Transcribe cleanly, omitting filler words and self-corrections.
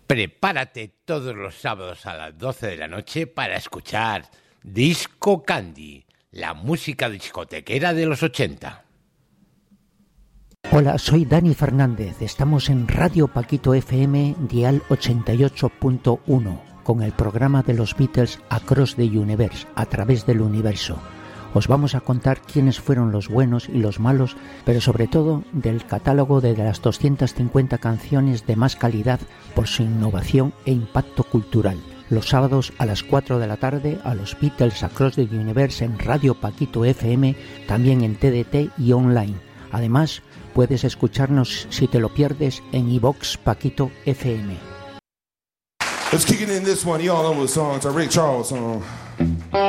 Prepárate todos los sábados a las 12 de la noche para escuchar Disco Candy, la música discotequera de los 80. Hola, soy Dani Fernández. Estamos en Radio Paquito FM, dial 88.1, con el programa de los Beatles Across the Universe, a través del universo. Os vamos a contar quiénes fueron los buenos y los malos, pero sobre todo del catálogo de las 250 canciones de más calidad por su innovación e impacto cultural. Los sábados a las 4 de la tarde a los Beatles Across the Universe en Radio Paquito FM, también en TDT y online. Además, puedes escucharnos si te lo pierdes en iVox Paquito FM. Let's kick it in this one. Y'all know the song. It's a Ray Charles song.